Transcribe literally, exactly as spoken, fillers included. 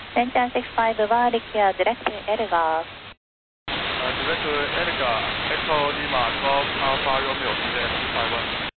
Center six five one, Likia, direct to Edgar. Uh, direct to Edgar, Echo Lima, Golf Alpha Romeo, six five one.